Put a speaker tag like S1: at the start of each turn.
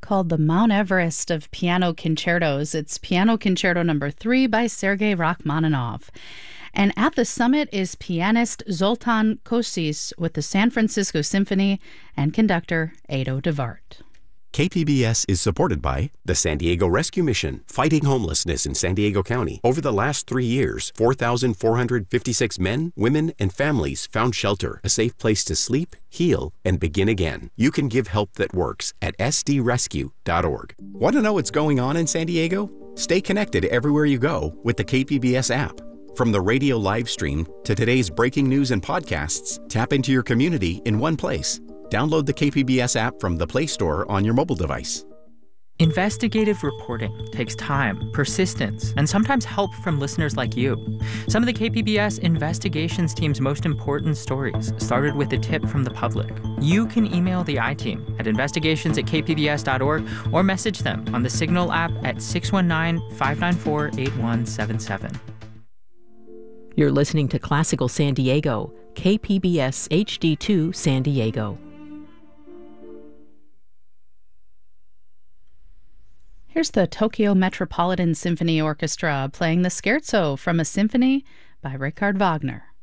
S1: called the Mount Everest of piano concertos. It's Piano Concerto Number 3 by Sergei Rachmaninoff. And at the summit is pianist Zoltan Kosis with the San Francisco Symphony and conductor Edo de Wart.
S2: KPBS is supported by the San Diego Rescue Mission, fighting homelessness in San Diego County. Over the last 3 years, 4,456 men, women, and families found shelter, a safe place to sleep, heal, and begin again. You can give help that works at sdrescue.org. Want to know what's going on in San Diego? Stay connected everywhere you go with the KPBS app. From the radio live stream to today's breaking news and podcasts, tap into your community in one place. Download the KPBS app from the Play Store on your mobile device.
S3: Investigative reporting takes time, persistence, and sometimes help from listeners like you. Some of the KPBS investigations team's most important stories started with a tip from the public. You can email the I-Team at investigations@kpbs.org or message them on the Signal app at 619-594-8177.
S4: You're listening to Classical San Diego, KPBS HD2 San Diego.
S1: Here's the Tokyo Metropolitan Symphony Orchestra playing the Scherzo from a symphony by Richard Wagner.